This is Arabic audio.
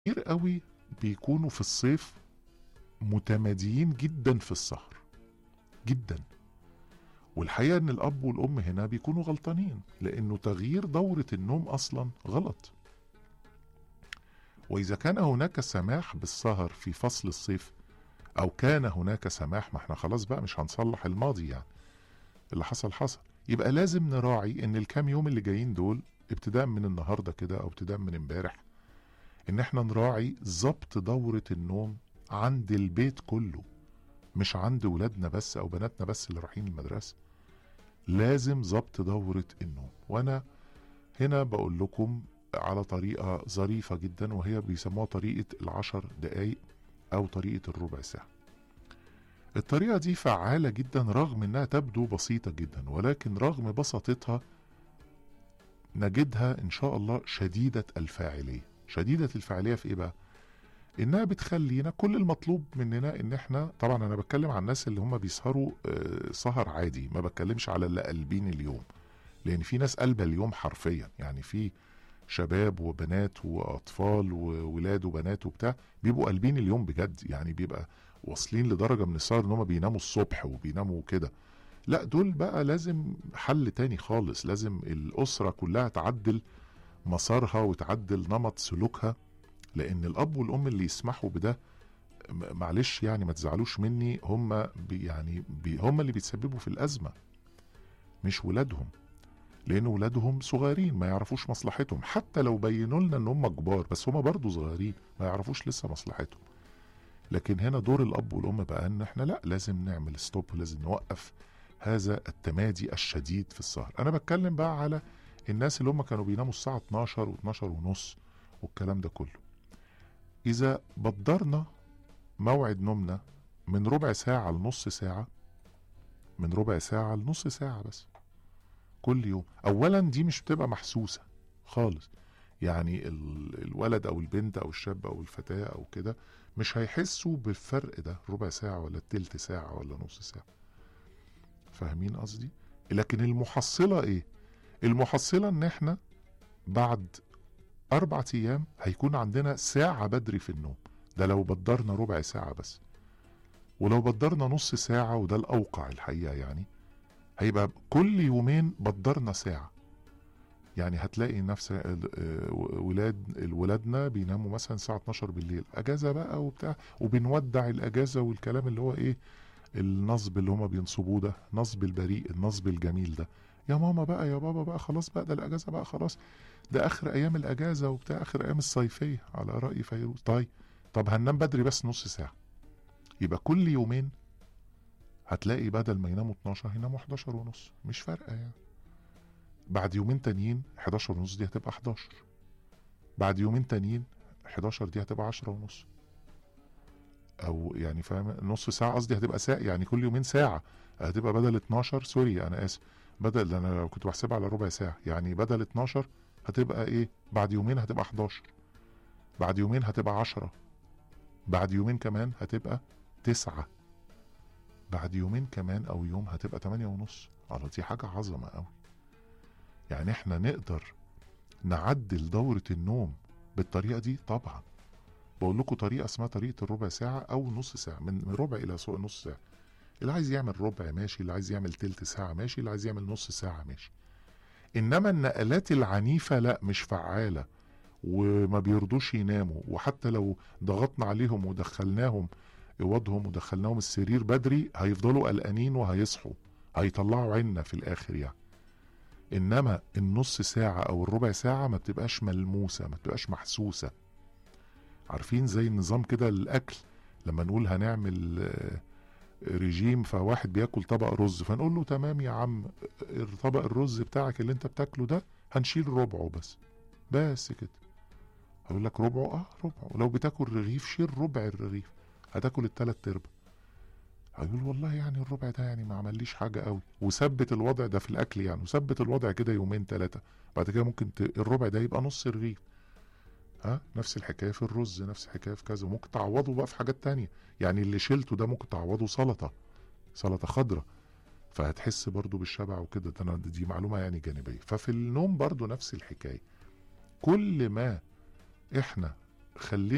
كتير قوي بيكونوا في الصيف متماديين جدا في السهر جدا. والحقيقة ان الاب والام هنا بيكونوا غلطانين، لانه تغيير دورة النوم اصلا غلط. واذا كان هناك سماح بالسهر في فصل الصيف، او كان هناك سماح، ما احنا خلاص بقى مش هنصلح الماضي يعني، اللي حصل حصل. يبقى لازم نراعي ان الكام يوم اللي جايين دول، ابتداء من النهاردة كده او ابتداء من امبارح، ان احنا نراعي ضبط دورة النوم عند البيت كله، مش عند ولادنا بس او بناتنا بس اللي رايحين المدرسة. لازم ضبط دورة النوم. وانا هنا بقول لكم على طريقة ظريفة جدا، وهي بيسموها طريقة ال10 دقايق او طريقة الربع ساعة. الطريقة دي فعالة جدا رغم انها تبدو بسيطة جدا، ولكن رغم بساطتها نجدها ان شاء الله شديدة الفاعلية. شديدة الفاعلية في ايه بقى؟ انها بتخلينا كل المطلوب مننا ان احنا، طبعا انا بتكلم عن الناس اللي هم بيسهروا سهر عادي، ما بتكلمش على اللي قلبين اليوم، لان في ناس قلبة اليوم حرفيا، يعني في شباب وبنات واطفال وولاد وبنات وبتاع بيبقوا قلبين اليوم بجد، يعني بيبقى واصلين لدرجة من السهر ان هم بيناموا الصبح وبيناموا كده. لا، دول بقى لازم حل تاني خالص. لازم الاسرة كلها تعدل مسارها وتعدل نمط سلوكها، لان الاب والام اللي يسمحوا بده، معلش يعني ما تزعلوش مني، هم هم اللي بيتسببوا في الازمه، مش ولادهم. لان ولادهم صغيرين ما يعرفوش مصلحتهم، حتى لو بينوا لنا ان هم كبار، بس هم برضو صغيرين ما يعرفوش لسه مصلحتهم. لكن هنا دور الاب والام بقى ان احنا لا، لازم نعمل ستوب، ولازم نوقف هذا التمادي الشديد في السهر. انا بتكلم بقى على الناس اللي هم كانوا بيناموا الساعه 12 و12 ونص والكلام ده كله. إذا بدرنا موعد نومنا من ربع ساعة لنص ساعة، من ربع ساعة لنص ساعة بس كل يوم، أولا دي مش بتبقى محسوسة خالص. يعني الولد أو البنت أو الشاب أو الفتاة أو كده مش هيحسوا بالفرق ده، ربع ساعة ولا تلت ساعة ولا نص ساعة. فاهمين قصدي؟ لكن المحصلة إيه؟ المحصلة إن إحنا بعد 4 أيام هيكون عندنا ساعة بدري في النوم، ده لو بدرنا ربع ساعة بس. ولو بدرنا نص ساعة، وده الأوقع الحقيقة يعني، هيبقى كل يومين بدرنا ساعة. يعني هتلاقي نفس ولادنا بيناموا مثلا الساعة 12 بالليل، أجازة بقى وبتاع، وبنودع الأجازة والكلام اللي هو إيه، النصب اللي هما بينصبوه ده، نصب البريء، النصب الجميل ده. يا ماما بقى، يا بابا بقى، خلاص بقى ده الأجازة بقى خلاص، ده آخر أيام الأجازة وبتاع، آخر أيام الصيفية على رأي فيروز. طب هننام بدري بس نص ساعة. يبقى كل يومين هتلاقي بدل ما يناموا 12 هيناموا 11 ونص، مش فارقة يعني. بعد يومين تانيين 11 ونص دي هتبقى 11، بعد يومين تانيين 11 دي هتبقى 10 ونص، او يعني فاهم، نص ساعة قصدي هتبقى ساعة، يعني كل يومين ساعة هتبقى بدل 12، سوري انا اسف، بدل، انا كنت بحسبها على ربع ساعة، يعني بدل 12 هتبقى ايه، بعد يومين هتبقى 11، بعد يومين هتبقى 10، بعد يومين كمان هتبقى 9، بعد يومين كمان او يوم هتبقى 8 ونص. على دي حاجة عظمة قوي. يعني احنا نقدر نعدل دورة النوم بالطريقة دي؟ طبعا. بقول لكم طريقة اسمها طريقة الربع ساعة او نص ساعة، من ربع الى نص ساعة. اللي عايز يعمل ربع ماشي، اللي عايز يعمل تلت ساعة ماشي، اللي عايز يعمل نص ساعة ماشي. انما النقلات العنيفة لا، مش فعالة، وما بيرضوش يناموا. وحتى لو ضغطنا عليهم ودخلناهم اوضهم ودخلناهم السرير بدري، هيفضلوا قلقانين وهيصحوا، هيطلعوا عنا في الاخر يعني. انما النص ساعة او الربع ساعة ما بتبقاش ملموسة، ما بتبقاش محسوسة. عارفين زي النظام كده الاكل، لما نقول هنعمل ريجيم، فواحد بياكل طبق رز، فنقول له تمام يا عم، طبق الرز بتاعك اللي انت بتاكله ده هنشيل ربعه بس كده. هقول لك ربعه، ربعه. ولو بتاكل رغيف شيل ربع الرغيف، هتاكل التلات ارباع. هيقول والله يعني الربع ده يعني ما عمليش حاجة قوي، وثبت الوضع ده في الاكل يعني، وثبت الوضع كده يومين ثلاثة، بعد كده ممكن الربع ده يبقى نص الرغيف. نفس الحكاية في الرز، نفس الحكاية في كذا، ممكن تعوضه بقى في حاجات تانية. يعني اللي شلته ده ممكن تعوضه سلطة خضراء، فهتحس برضو بالشبع وكده. دي معلومة يعني جانبية. ففي النوم برضو نفس الحكاية. كل ما احنا خلينا